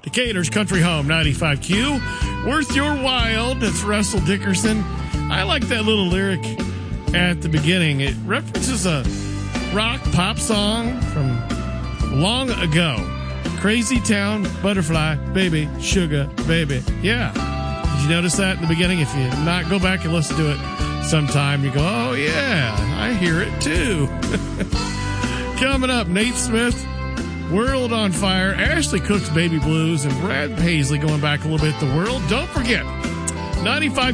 Decatur's Country Home, 95Q. Worth Your While. That's Russell Dickerson. I like that little lyric at the beginning. It references a rock pop song from long ago. Crazy Town, Butterfly, Baby, Sugar, Baby. Yeah. Did you notice that in the beginning? If you not, go back and listen to it sometime. You go, oh, yeah, I hear it too. Coming up, Nate Smith, World on Fire, Ashley Cook's Baby Blues, and Brad Paisley going back a little bit. The World. Don't forget, 95